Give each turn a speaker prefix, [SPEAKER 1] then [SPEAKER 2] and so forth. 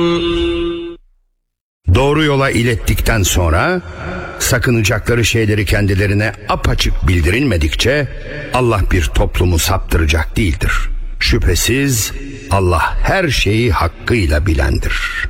[SPEAKER 1] Doğru yola ilettikten sonra sakınacakları şeyleri kendilerine apaçık bildirilmedikçe Allah bir toplumu saptıracak değildir. Şüphesiz Allah her şeyi hakkıyla bilendir.